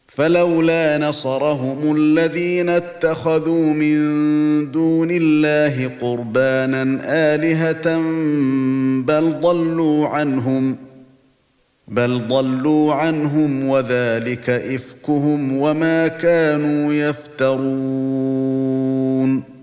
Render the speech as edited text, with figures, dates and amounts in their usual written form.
فلولا نصرهم الذين اتخذوا من دون الله قربانا آلهة بل ضلوا عنهم وذلك إفكهم وما كانوا يفترون